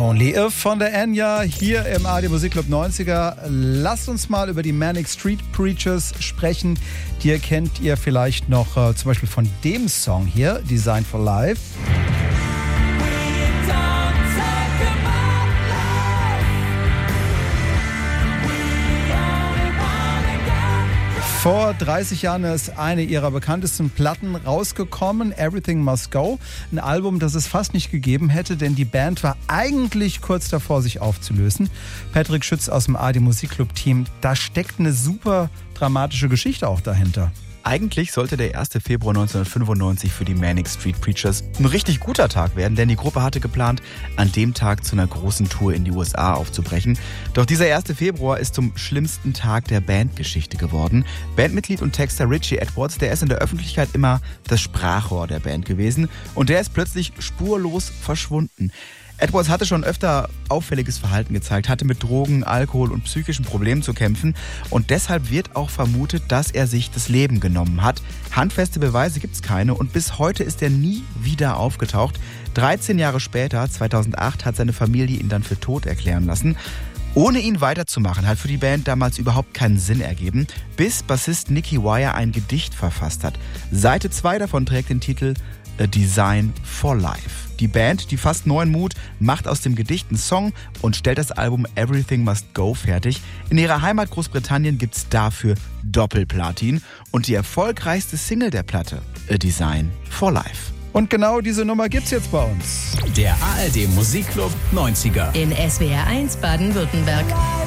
Only If von der Enya hier im ARD Musikclub 90er. Lasst uns mal über die Manic Street Preachers sprechen. Die kennt ihr vielleicht noch zum Beispiel von dem Song hier, Designed for Life. Vor 30 Jahren ist eine ihrer bekanntesten Platten rausgekommen, Everything Must Go. Ein Album, das es fast nicht gegeben hätte, denn die Band war eigentlich kurz davor, sich aufzulösen. Patrick Schütz aus dem ARD Musikclub-Team, da steckt eine super dramatische Geschichte auch dahinter. Eigentlich sollte der 1. Februar 1995 für die Manic Street Preachers ein richtig guter Tag werden, denn die Gruppe hatte geplant, an dem Tag zu einer großen Tour in die USA aufzubrechen. Doch dieser 1. Februar ist zum schlimmsten Tag der Bandgeschichte geworden. Bandmitglied und Texter Richie Edwards, der ist in der Öffentlichkeit immer das Sprachrohr der Band gewesen und der ist plötzlich spurlos verschwunden. Edwards hatte schon öfter auffälliges Verhalten gezeigt, hatte mit Drogen, Alkohol und psychischen Problemen zu kämpfen und deshalb wird auch vermutet, dass er sich das Leben genommen hat. Handfeste Beweise gibt's keine und bis heute ist er nie wieder aufgetaucht. 13 Jahre später, 2008, hat seine Familie ihn dann für tot erklären lassen. Ohne ihn weiterzumachen, hat für die Band damals überhaupt keinen Sinn ergeben, bis Bassist Nicky Wire ein Gedicht verfasst hat. Seite 2 davon trägt den Titel A Design for Life. Die Band, die fasst neuen Mut, macht aus dem Gedicht einen Song und stellt das Album Everything Must Go fertig. In ihrer Heimat Großbritannien gibt's dafür Doppelplatin und die erfolgreichste Single der Platte, A Design for Life. Und genau diese Nummer gibt's jetzt bei uns. Der ARD Musikclub 90er. In SWR 1 Baden-Württemberg.